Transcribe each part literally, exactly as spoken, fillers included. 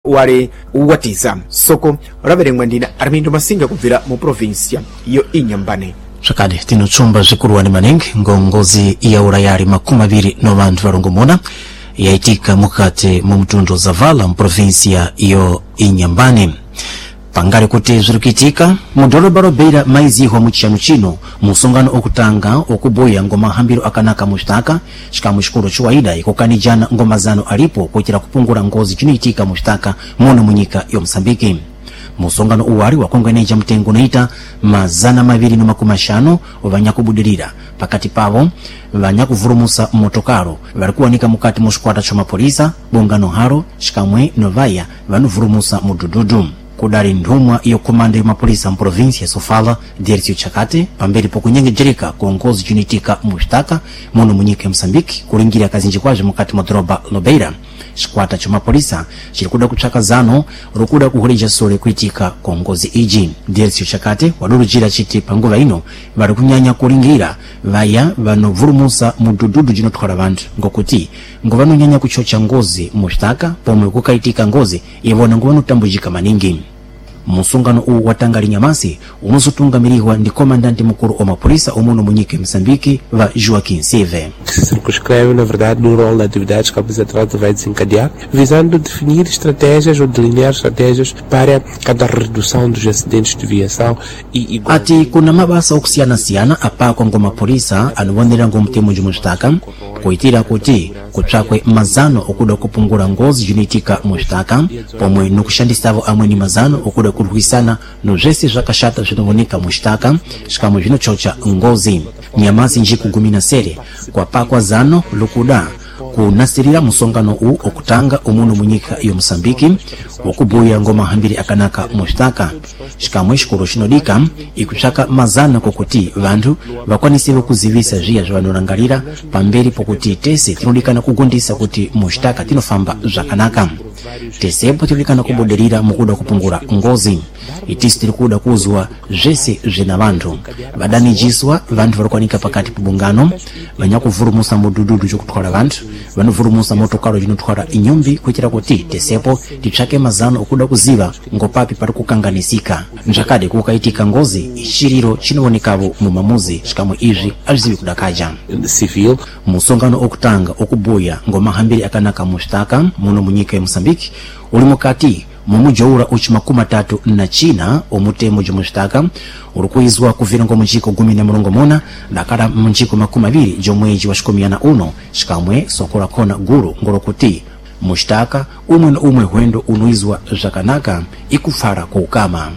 wale uwatiza soko raverengwa ndina Armindo Masinga kuvira mu provincia iyo Inyambane. Shakadi tino chumba zikuruwani maning ngongozi ya urayari makumi abiri no bantu barongomona yaitika mukate mu mtundo Zavala mu provincia iyo Inyambane. Pangari kuti zurikitika mudoroba robeira maiziho mu chanu chino musongano okutanga okuboya ngoma hambiro akanaka mushtaka shikamushikuru chuwaida ikokanijana ngoma zano alipo kuchira kupungura ngozi chiniitika mushtaka mono munyika yo Msambiki. Musongano uwari wakongweneja mtengo naita mazana maviri no makumashano vanyakubudirira pakati pavo vanyakuvurumusa motokaro varikuwanika mukati mushikwata choma polisa bongano haro shikamwe novaya vanuvurumusa mudududu. Kudari ndumwa iyo komanda ya mapolisa mprovinsi ya Sofala Dercio Chakate pamberi pokunyengejereka kuongozi junitika mushtaka mono munyika ya Msambiki kuringira kazinji kwaje mukati madroba Lobeira. Shikwata choma polisa chirikuda kuchaka zano rukuda kuhulija sole kuitika kuongozi iji. Dercio Chakate wadurujira chiti panguva ino varikunyanya kuringira vaya vanovurumusa mudududu jinotwara vantu ngokuti nguvano nyanya kuchocha ngozi mushtaka pomwe kukaitika ngozi ivona nguvano tambujika maningi. Musungano u watangari Nyamasi unusutungamiriwa ndi komandanti mukuru wa mapolisa umuno munyike Msambiki va Joaquim Seve. Se circunscreve, na verdade, no rol de atividades que a polícia trata vai desencadear, visando definir estratégias ou delinear estratégias para cada redução dos acidentes de viação e... e... Ati kuna mabasa okusiana siana apa kwa ngoma polisa anuwandira ngomtemu jumushtaka kuitira kuti kuchakwe mazano okuda kupungura ngozi junitika mushtaka pomwe nukushandisavo amwe ni mazano okuda kuruhisana no jesi zakashata zinovonika mushtaka shikamu vino chocha ngozi. Nyamasi njiku gumina sere kwa pakwa zano lukuda kunasirira musongano u okutanga umuno munyika yo Msambiki wakubuya ngoma hambiri akanaka mushtaka shikamwe shikuru shinodika ikuchaka mazana kokuti vantu vakwanisiwe kuzivisa jia jwanorangalira pamberi pokuti tese tinodikana kugundisa kuti mushtaka tinofamba zakanaka tesepo tinodikana kuboderira mukuda kupungura ngozi itisi tilikuda kuzwa jese jena vantu badani jiswa vantu varukwanika pakati pabungano vanyakuvurumusa mudududu chokutwara vantu vanuvurumusa motokaro jinotwara inyumbi kuchira kuti tesepo tichake mazano okuda kuziva ngopapi pari kukanganisika njakade kukaitika ngozi ichiriro chinoonekavo mumamuzi shikamwe izvi azvizivi kudakaja civil. Musongano okutanga okubuya ngoma hambiri akanaka mushtaka muno munyika ya Msambiki uli mukati mumujaura uchi makumi atatu na china omutemo jumushtaka urikuizwa kuvira ngo munjiko gumi na mulongo mona dakara munjiko makumi abiri jomweji wa shikomiana uno shikamwe sokora kona guru ngorokuti mushtaka umwe na umwe huendo unuizwa zakanaka ikufara kwa ukama.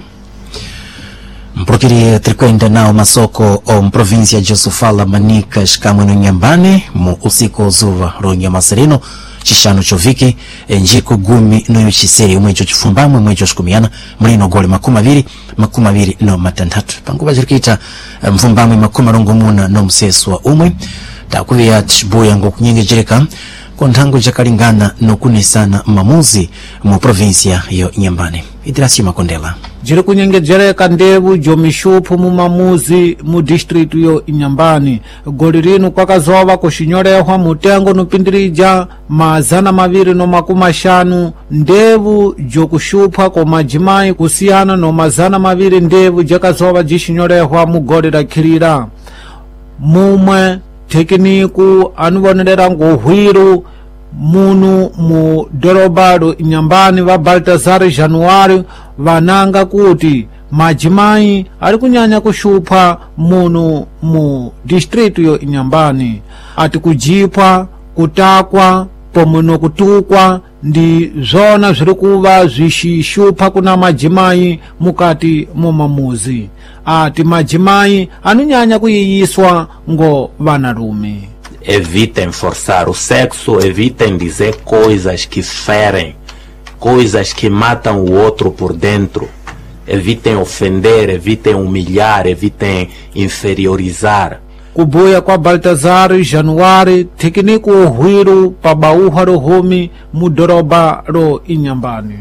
Mprokiri trikwenda nao masoko o mprovinsia ya Sofala manika shikamwe no Nyambane mu usiku zuva ro Nyamasirino chishano choviki njiko gumi no yochiseri umwecho chifumbamwe umwecho shikumiana mulino gole makumi abiri makumi abiri no matandatu panguba zirikita mfumbamwe makumi arongo muna no mseswa umwe takuvia tibuya ngo kunyengejereka kontango jakalingana no kunesana mamuzi mu provinsia yo Nyambane. Idrasi Makondela jiri kunyengejereka ndevu jomishupu mu mamuzi mu district yo Inyambani golirinu kwakazova kushinyorehwa mutengo nupindirija mazana maviri no makumashanu ndevu jokushupha ko majimai kusiyana no mazana maviri ndevu jakazova jishinyorehwa mu golira khirira mumwe tekiniku anubonerera ngohwiru munu mu dorobado Inyambani va Baltazar Januari vananga kuti majimai ari kunyanya kushupha munu mu district yo Inyambani ati kujipwa kutakwa pomwe no kutukwa ndi zona zirikuva zishishupha kuna majimai mukati mu mamuzi ati majimai anunyanya kuyiyiswa ngo vanarume. Evitem forçar o sexo, evitem dizer coisas que ferem, coisas que matam o outro por dentro. Evitem ofender, evitem humilhar, evitem inferiorizar. Kubuya kwa Baltazar Januari tekiniku ohwiru pa bauha rohomi mudoroba ro Inyambani.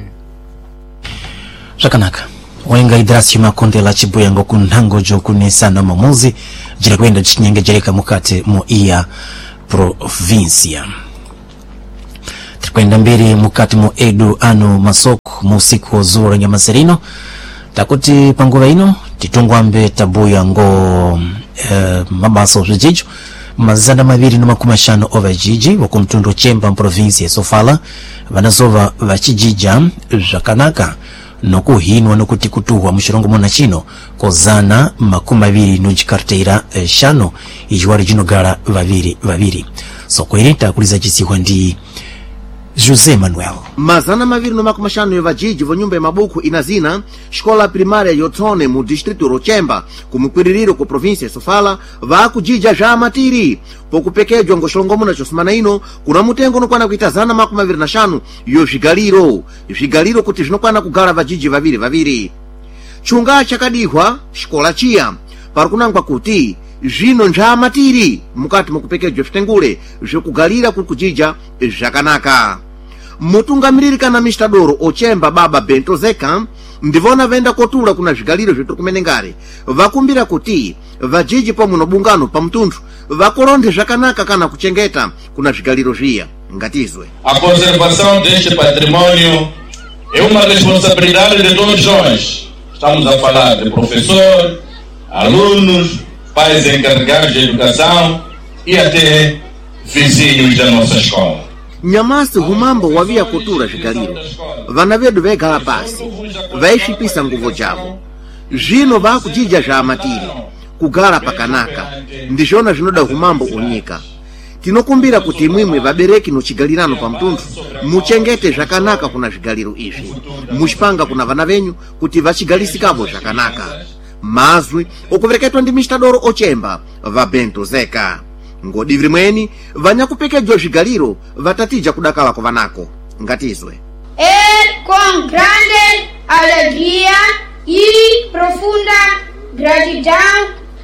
Shakanaka wenga Idrasi Makondela chibuya ngo kunhango jo kunesana mamuzi jira kwenda chinyengejereka mukate mo iya provincia. tikwenda mbiri mukati mu edu ano masoko mu usiku wozura Nyamasirino takuti panguva ino titungwambe tabuya ngo eh, mabasa ozvijijo mazana maviri na makumi ashanu ovajiji wakumtundu chemba mprovinsi ya Sofala vanazova vachijija zvakanaka nokuhinwa nokuti kutuhwa mushirongo mona chino kozana makumi aviri nojikarteira eh, shano ijiwari jinogara vaviri vaviri soko iri takuliza chisiwa ndi José Manuel. Mazana maviri no makumi ashanu yovajiji vo nyumba ya mabuku inazina escola primária Yotone mu distrito Rochemba kumukwiririro ku província ya Sofala vakujija ja matiri pokupekejwa ngoxilongomuna chosimana ino kuna mutengo nokwana kuita zana makumi aviri na shanu yo zvigaliro zvigaliro kuti zvinokwana kugala vajiji vaviri vaviri chunga chakadihwa xikola chiya parikunangwa kuti zvino nja matiri mukati mukupekejwa zvitengule zvekugalira kuri kujija zvakanaka mutungamiriri kana mistadoro ochemba baba Bento Zeka ndivona venda kotula kuna zvigaliro zvetukumenengare vakumbira kuti vajiji pamwe nobungano pamtundu vakoronde zvakanaka kana kuchengeta kuna zvigaliro zviya ngatizwe. A conservação deste patrimônio é uma responsabilidade de todos nós. Estamos a falar de professor, alunos, pais encarregados de educação e até vizinhos da nossa escola. Nyamasi humambo wavia kutura zvigaliro vana vedu vegala pasi vaixipisa nguvo javo zvino vakujija zva matiri kugala pakanaka ndizvona zvinoda humambo unyika tinokumbira kuti imwimwe vabereki nochigalirano pamtundu muchengete zvakanaka kuna zvigaliro izvi muchipanga kuna vana venyu kuti vachigalisikavo zvakanaka mazwi okuvereketwa ndi mistadoro ochemba va Bento Zeka ngodiviri mweni vanyakupekejwa zvigaliro vatatija kudakala kovanako ngatizwe. É com grande alegria e profunda gratidão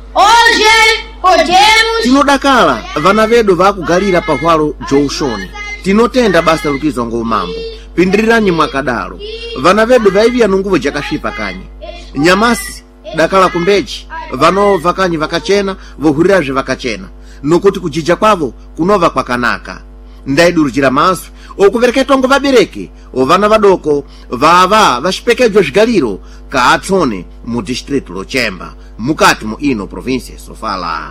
hoje podemos tinodakala vana vedu vakugalira pahwalo joushoni tinotenda basa lukizwa ngomambo pindiriranyi mwakadalo vana vedu vaivia nunguvo jakasvipa kanyi nyamasi dakala kumbeji vanova kanyi vakachena vohurirazve vakachena nokuti kujija kwavo kunova kwakanaka ndaidurujira mazwi okuvereketwa ngo vabereki ovana vadoko vava vaxipekejwa zvigaliro kaatsone mu distrito Rochemba mukati mu ino província ya Sofala.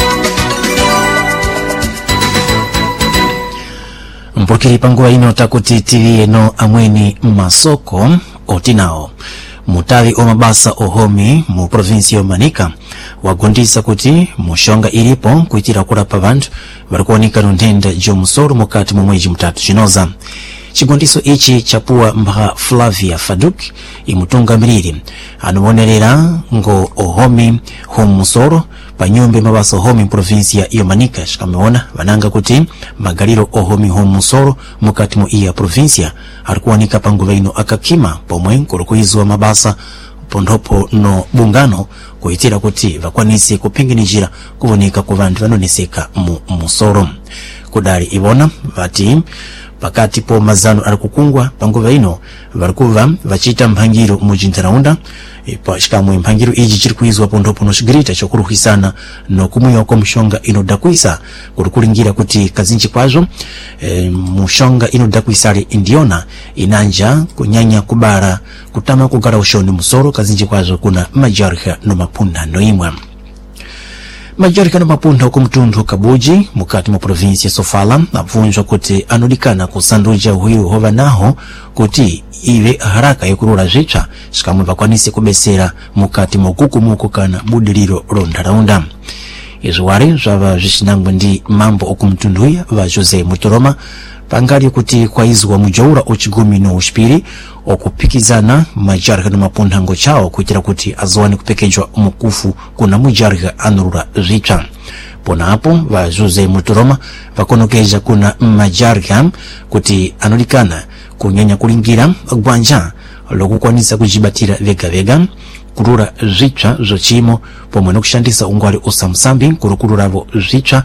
Mpokiri panguwa ino takuti T V eno amweni masoko otinawo mutavi omabasa ohomi mu provinsi ya Manika wagondisa kuti mushonga ilipo kuitira kurapa vantu varikuoneka nundenda jomusoro mukati mu mwezi mutatu chinoza. Chigondiso ichi chapuwa mbaha Flavia Faduk imutungamiriri anowonerera ngo ohomi homusoro panyumbe mabasa ohomi provinsi ya Manika shikameona vananga kuti magaliro ohomi homusoro mukati mu iya provinsia arikuwanika panguva ino akakima pomwe kurukuizwa mabasa pondopo no bungano kuitira kuti vakwanise kupinginijira kuvonika ku vantu vanoneseka mu musoro kudari ivona vati pakati po mazano alikukungwa panguva ino varikuva vachita mphangiro mu jintaraunda pa shikamwe mphangiro iji chirikuizwa pondopo no shigirita chokuruhisana no kumuya kwa mshonga inodakuisa kurukulingira kuti kazinji kwazo e, mshonga inodakuisali indiona inanja kunyanya kubara kutama kugara ushoni musoro kazinji kwazo kuna majarika no mapunda no imwa majarika no mapunda huko mtundu Kabuji mukati mu provinsi ya Sofala avunjwa kuti anodikana kusanduja huyu hova naho kuti ive haraka yokurura zvicha shikamwe vakwanise kubesera mukati mokukumuko kana budiriro rondaraunda. Izwari zvava zvishinangwa ndi mambo okumtunduya va José Mutoroma pangali kuti kwaizwa mujaura ochigumi no ushpiri okupikizana majarika no mapunda ngo chao kuitira kuti azowani kupekejwa mukufu kuna mujarika anurura zvicha. Pona hapo va José Mutoroma vakonokeja kuna majarika kuti anolikana kunyanya kulingira gwanja lokukwanisa kujibatira vega vega kurura zvicha zochimo pomwe nokushandisa ungwali osamsambi kurukururavo zvicha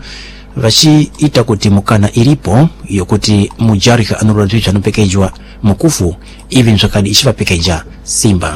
vachiita kuti mukana ilipo yokuti mujarika anurura zvicha nopekejwa mukufu ivi nzvakadi ichivapekeja simba.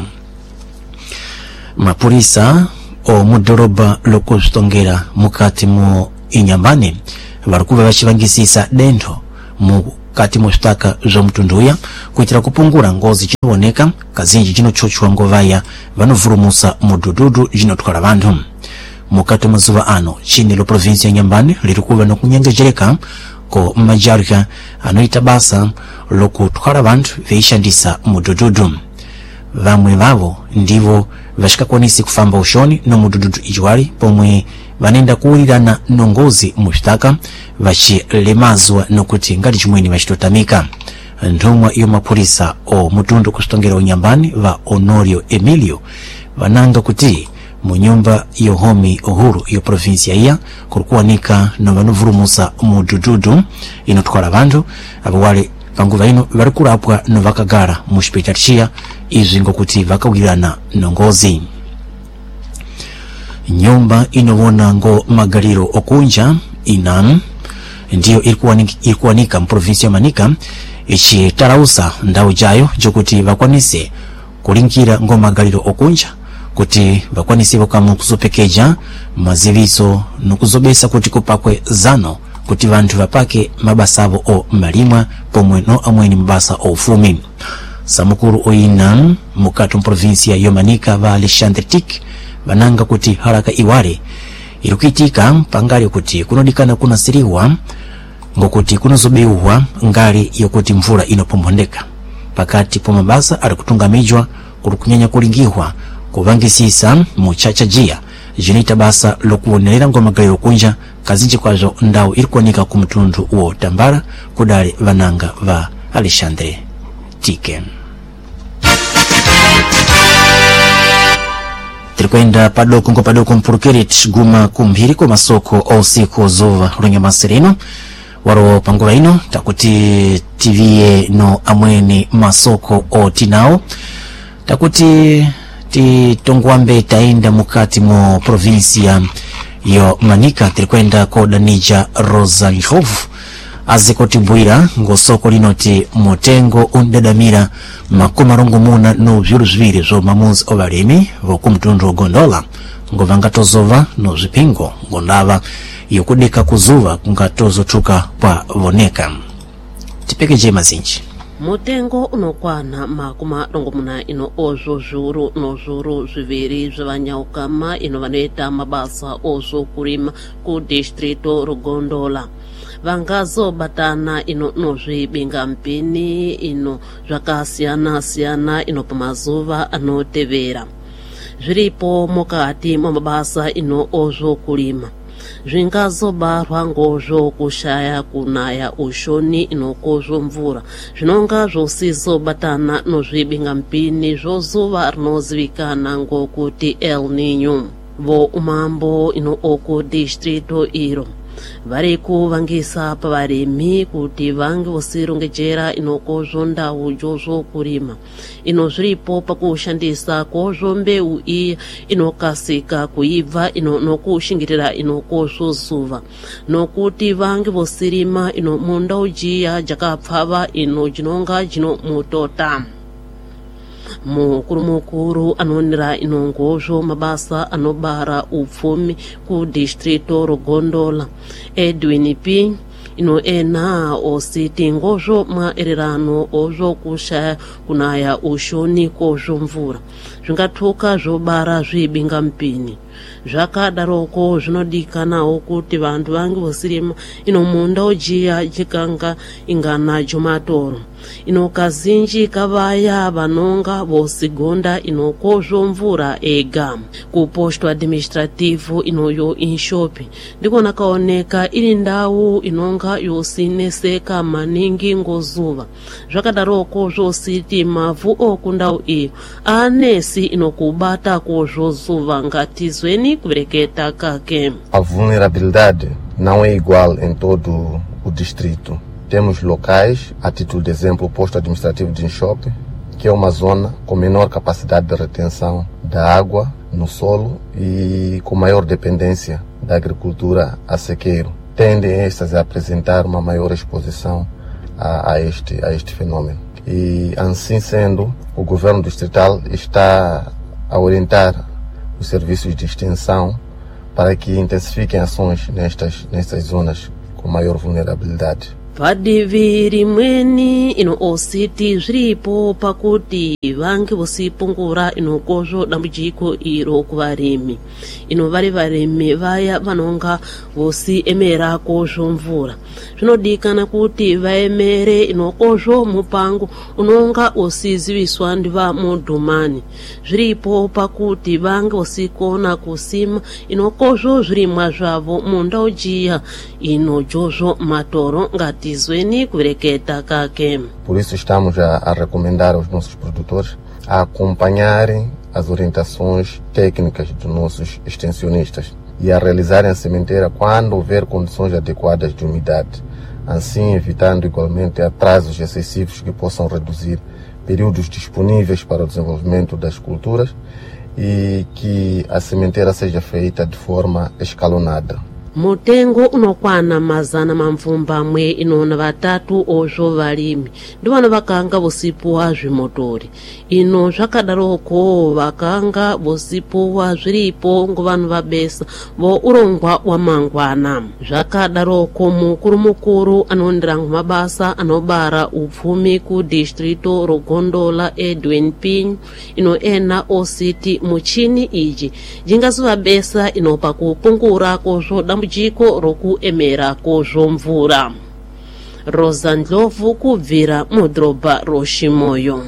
Mapurisa o mudoroba lokuzvitongera mukati mu Inyambane varikuva vachivangisisa dento mu kati mostaka za mtunduya kuitira kupungura ngozi chinooneka kazinji chinochochwa ngovaya vanovurumusa mudududu jinotwala vantu. Mukati mazuva ano chini lo provinsi ya Nyambani lirikuva nokunyengejereka ko majarika anoita basa lokutwala vantu veishandisa mudududu. Vamwe vavo ndivo vashikakwanisi kufamba ushoni no mudududu ichwali pomwe vanenda kuwulirana nongozi mustaka vachilemazwa nokuti ngati chimweni vachitotamika. Nthumwa iyo mapolisa o mutundu kusitongera Unyambani va Honorio Emilio vananga kuti munyumba yohomi uhuru yo provinsia iya kurikuwanika no vanovurumusa mudududu inotwala vantu avo wale panguva ino varikurapwa no vakagara mu hospital chia izvi ngokuti vakawirana nongozi. Nyumba inovona ngo magaliro okunja inam ndiyo ilikuwanika mu provinsi ya Manika ichi tarausa ndau jayo jokuti vakwanise kulinkira ngo magaliro okunja kuti vakwanise vakamu kuzopekeja maziviso nokuzobesa kuti kupakwe zano kuti vantu vapake mabasavo o malimwa pomwe no amweni mabasa o ufumi. Samukuru oina mukatu provinsia ya Manika va Alexandre Tik vananga kuti haraka iwale irukitika pangali kuti kunodikana kuna siriwa ngokuti kunozobeuwa ngali yokuti mvula inopombondeka pakati po mabasa ali kutungamijwa kurukunyanya kulingihwa kuvangisisa muchacha jia jinita basa lokuonerera ngoma galiro kunja kazinji kwazo ndau ilikuonika kumutundu uo tambara kudale vananga va Alexandre Tike. Tirikwenda padoko ngo padoko mpurukiri guma kumbiri kwa masoko o siku zova runyamasirino waro panguva ino takuti T V no amweni masoko o tinao takuti ti tongwambe taenda mukati mo provinsia yo Manika. Tirikwenda koda nija Rosa Njovu azikoti bwira ngo soko linoti motengo undadamira makumi rongo muna no vyuru zviri zo mamuzi ovalimi vokumtundu Gondola ngo vangatozova no zvipingo ngondava yokudeka kuzuva kungatozotuka kwa voneka. Tipekeje mazinji mutengo unokwana makuma rongomuna ino ozo zuru no zuru zviviri zvavanyaukama ino vanoita mabasa ozo kurima ku distrito Rugondola vangazobatana ino nozvibinga mpini ino zvakasiyana siyana ino pamazuva anotevera zviripo mukati mumabasa ino ozo kurima zvingazobarwa ngozvo kushaya kunaya ushoni inokozvo mvura zvinonga zvosizobatana nozvibinga mpini zvozuva rinozivikana ngokuti El Niño. Vo umambo ino oko distrito iro vari kuvangisa pavarimi kuti vange vosirongejera inokozvo ndau jozvo kurima ino zviripo pakushandisa kozvo mbeu iyi inokasika kuibva ino nokushingirira inokozvo zuva nokuti vange vosirima ino munda ujiya jakapfava ino jinonga jino mutota. Mukuru mukuru anonera inongozvo mabasa anobara upfumi ku distrito Rugondola Edwin P ino ena ositi ngozvo maererano ozvo kushaya kunaya ushoni kozvo mvura zvingatuka zvobara zvibinga mpini zvakadaroko zvinodikanawo kuti vantu vange vosirima ino munda ujiya jikanga ingana jomatoro ino kazinji kavaya vanonga vosigonda inokozvo mvura ega ku posto administrativo inoyo inshopi ndiko nakaoneka iri ndau inonga yosineseka maningi ngozuva zvakadaroko zvositi mavhu okundau iyo anesi inokubata kozvo zuva ngatizweni kuvereketa kake. A vulnerabilidade não é igual em todo o distrito. Temos locais, a título de exemplo, o posto administrativo de Inshope, que é uma zona com menor capacidade de retenção da água no solo e com maior dependência da agricultura a sequeiro. Tendem estas a apresentar uma maior exposição a, a, este, a este fenômeno. E, assim sendo, o governo distrital está a orientar os serviços de extensão para que intensifiquem ações nestas, nestas zonas com maior vulnerabilidade. padivi rimweni ino ositi zviripo pakuti vange vosipungura inokozvo dambudziko iro kuvarimi ino vari varimi vaya vanonga vosiemera kozvo mvura zvinodikana kuti vaemere inokozvo mupango unonga osiziviswa ndiva mudhumani zviripo pakuti vange vosikona kusima inokozvo zvirimwa zvavo munda ujiya inojozvo matoro ngati izweni kureketa kake. Por isso estamos a, a recomendar aos nossos produtores a acompanharem as orientações técnicas dos nossos extensionistas e a realizarem a sementeira quando houver condições adequadas de umidade, assim evitando igualmente atrasos excessivos que possam reduzir períodos disponíveis para o desenvolvimento das culturas e que a sementeira seja feita de forma escalonada. Mutengo unokwana mazana mamvumba mwe inona vatatu ozvo varimi ndivano vakanga vosipuwa zvimotori ino zvakadaroko vakanga vosipuwa zviripo ngovanhu vabesa vo urongwa wamangwana zvakadaroko mukuru mukuru anondirangu mabasa anobara upfumi ku distrito rogondola Edwin Pin ino ena ositi muchini iji jingasivabesa inopa kupungura kozvo dambudziko jiko roku emera kozvo mvura. Rosa Ndlovu kubvira mudhorobha roShimoyo.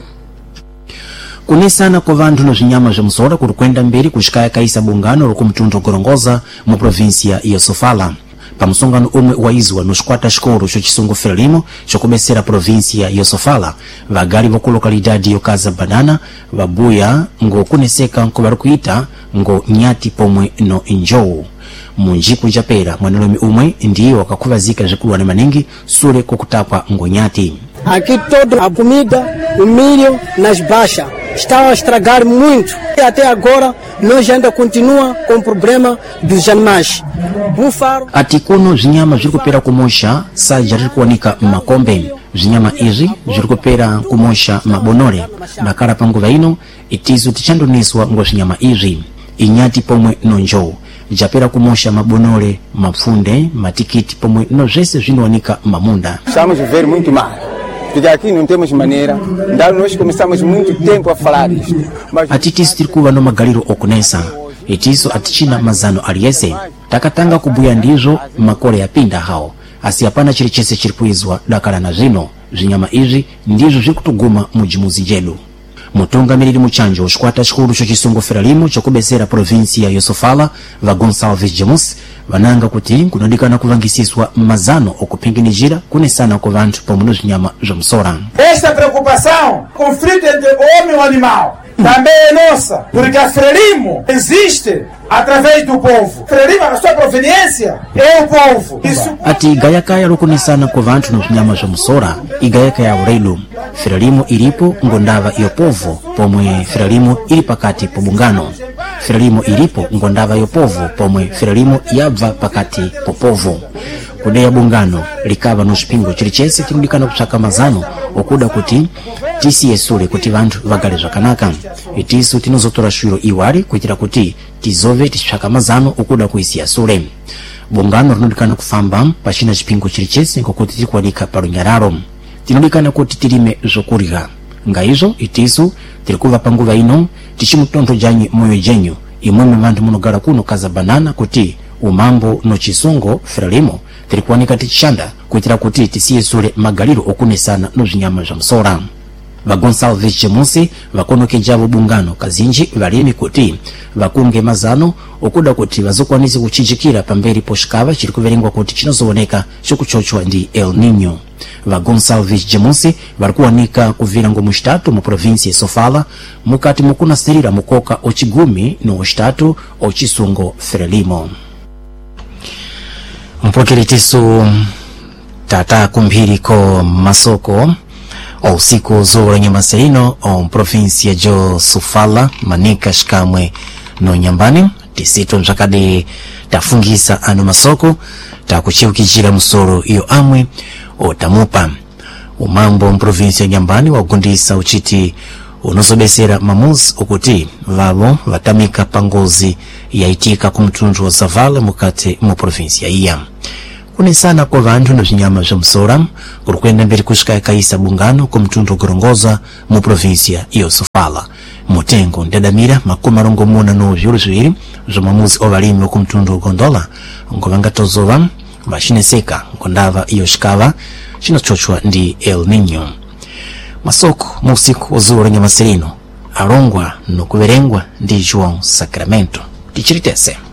Kunesana kwa vantu no zvinyama zva musora kuri kwenda mberi kusvika kaisa bungano rokumtundu gorongoza mu provincia ya Sofala pamusongano umwe waizwa no xikwata xikolo xo Chisungu Frelimo xokubesera provincia ya Sofala vagali voku lokalidade yo Casa Banana vabuya ngo kuneseka nko vari kuita ngo nyati pomwe no Injou munjiku japera mwanalomi umwe ndiyo wakakuvazika zvikulwane maningi sure kokutapwa ngonyati. Aqui toda a comida, o milho nas baixas estão a estragar muito e até agora nós ainda continua com o problema dos animais. Búfalo atikuno zinyama zirikupera kumosha saja zirikuwanika makombe zinyama izi zirikupera kumosha mabonore bakara panguva ino itizo tichandoniswa ngo zinyama izi inyati pomwe nonjou japera kumosha mabonore mapfunde matikiti pomwe no zvese zvinowanika mamunda. Estamos a ver muito mal porque aqui não temos maneira ndalo nós começamos muito tempo a falar isto mas atitiso tirikuva no magaliro okunesa itiso atichina mazano aliyese takatanga kubuya ndizo makore yapinda hao asi hapana chiri chese chirikuizwa dakala na zino zinyama izi ndizo zirikutuguma mujimuzi jelu. Mutungamiriri muchanjo uxikwata xikulu xo Chisungu Frelimo xokubesera provincia ya Sofala va Gonçalves Jamus vananga kuti kunodikana kuvangisiswa mazano okupinginijira kunesana ku vantu pomwe no zinyama zva musora. Esta preocupação, conflito entre o homem e o animal, também é nossa, porque a Frelimo existe através do povo. Frelimo, a sua proveniência é o povo. Isso... Ati gayakaya lokunesana ku vantu no zinyama zva musora igayakaya urelu. Frelimo ilipo ngondava yo povo pomwe Frelimo ili pakati po bungano. Frelimo ilipo ngondava yo povo pomwe Frelimo yabva pakati po povo. Kudeya bungano likava no xipingo chilichese tinudikana kutsvaka mazano okuda kuti tisiyesule kuti vantu vagale zvakanaka. Itiso tinozotora shwiro iwari kuitira kuti tizove titsvaka mazano okuda kuisiyasule. Bungano rinodikana kufamba pachina xipingo chilichese ngokuti tikuwanika parunyararo. Tinodikana kuti tilime zokurya ngaizo itiso tirikuva panguva ino tichimutontho janyi moyo jenyu imwemwe vantu munogara kuno Casa Banana kuti umambo no Chisungu Frelimo tirikuwanika tichishanda kuitira kuti tisiyesule magaliro okunesana no zinyama zva musora. Va Gonçalves Jamus vakonoke javo bungano kazinji valimi kuti vakunge mazano okuda kuti vazokwanisa kuchinjikira pamberi poxikava chiri kuverengwa kuti chinozooneka xokuchochwa ndi El Niño. Va Gonçalves Jamus varikuwanika kuvira ngo muxitatu mu província Sofala mukati mukunasirira mukoka ochigumi no xitatu ochisungo Frelimo. Mpokiritisu tata kumbhiriko masoko o siku zora nyamasirino o província jo Sofala manika xikamwe no Nyambani tisito mzakadi tafungisa anu masoko takuchiukijira musoro iyo amwe o tamupa umambo mprovinsia Nyambani wagundisa uchiti unosobesera mamuzi okuti vavo vatamika pangozi yaitika kumtundu wa Zavala mukati mu provinsia iya unisana kwa vantu na vinyama vya msora kurukwenda mbele kushika kaisa bungano kwa mtundu kurongoza mu provinsia iyo Sofala. Mutengo ndadamira makumi rongo muna no vyuru zwiri vya mamuzi ovalimi kwa mtundu gondola ngovanga tozova mashine seka ngondava iyo shikava chinochochwa ndi El Niño. Masoko musiku uzuri Nyamasirino arongwa no kuverengwa ndi João Sacramento. Tichiritese.